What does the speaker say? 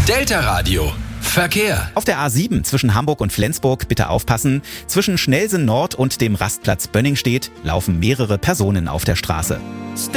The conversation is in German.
Delta Radio. Verkehr. Auf der A7 zwischen Hamburg und Flensburg bitte aufpassen. Zwischen Schnelsen Nord und dem Rastplatz Bönningstedt laufen mehrere Personen auf der Straße.